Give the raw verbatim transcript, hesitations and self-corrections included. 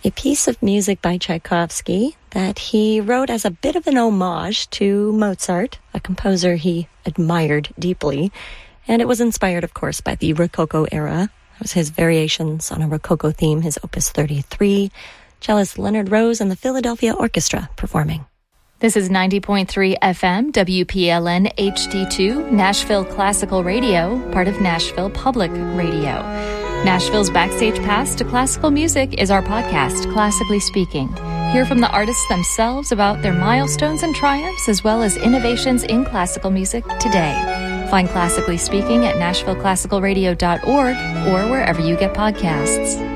a piece of music by Tchaikovsky that he wrote as a bit of an homage to Mozart, a composer he admired deeply. And it was inspired, of course, by the Rococo era. It was his variations on a Rococo theme, his Opus thirty-three. Cellist Leonard Rose and the Philadelphia Orchestra performing. This is ninety point three F M, W P L N H D two, Nashville Classical Radio, part of Nashville Public Radio. Nashville's Backstage Pass to Classical Music is our podcast, Classically Speaking. Hear from the artists themselves about their milestones and triumphs, as well as innovations in classical music today. Find Classically Speaking at nashville classical radio dot org or wherever you get podcasts.